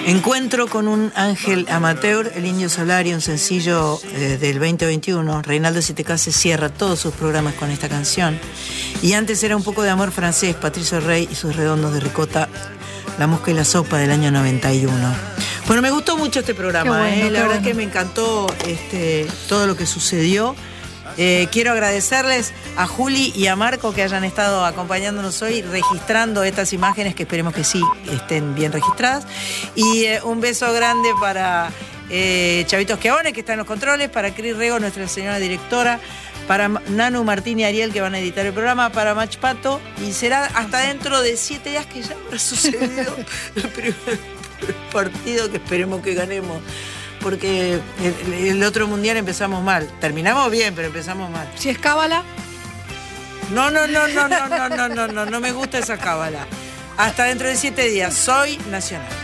Encuentro con un ángel amateur, El Indio Solari, un sencillo del 2021. Reinaldo Sietecase cierra todos sus programas con esta canción. Y antes era Un poco de amor francés, Patricio Rey y sus redondos de ricota, La mosca y la sopa del año 91. Bueno, me gustó mucho este programa, bueno, la verdad que me encantó todo lo que sucedió. Quiero agradecerles a Juli y a Marco que hayan estado acompañándonos hoy, registrando estas imágenes, que esperemos que sí estén bien registradas. Y un beso grande para Chavito Schiavone, que está en los controles, para Cris Rego, nuestra señora directora, para Nanu, Martín y Ariel, que van a editar el programa, para Mach Pato, y será hasta dentro de 7 días que ya habrá sucedido el primer partido, que esperemos que ganemos. Porque el otro mundial empezamos mal. Terminamos bien, pero empezamos mal. Si es cábala. No me gusta esa cábala. Hasta dentro de 7 días. Soy Nacional.